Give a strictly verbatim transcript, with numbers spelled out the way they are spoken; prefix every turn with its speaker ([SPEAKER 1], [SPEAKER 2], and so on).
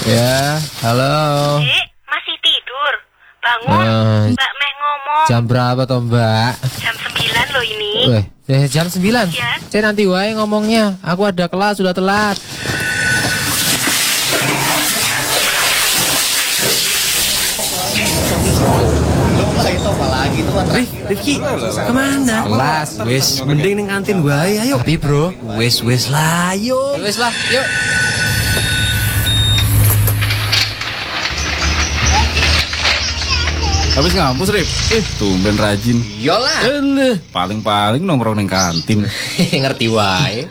[SPEAKER 1] Ya, halo.
[SPEAKER 2] Dek, masih tidur? Bangun,
[SPEAKER 1] Eh,
[SPEAKER 2] Mbak Meh ngomong.
[SPEAKER 1] Jam berapa toh Mbak?
[SPEAKER 2] Jam sembilan loh ini.
[SPEAKER 1] Weh, eh, jam sembilan.
[SPEAKER 2] Iya.
[SPEAKER 1] Saya nanti wae ngomongnya. Aku ada kelas, sudah telat.
[SPEAKER 3] Rifki, kemana?
[SPEAKER 1] Kelas, wis.
[SPEAKER 3] Mending ning kantin wae, ayo.
[SPEAKER 1] Tapi bro,
[SPEAKER 3] Wes wes lah, ayo.
[SPEAKER 1] wis lah, yuk.
[SPEAKER 4] Habis ngampus, Rip? Eh, tumben rajin.
[SPEAKER 1] Yolah.
[SPEAKER 4] Eh, paling-paling nongkrong ning kantin.
[SPEAKER 1] Ngerti wae.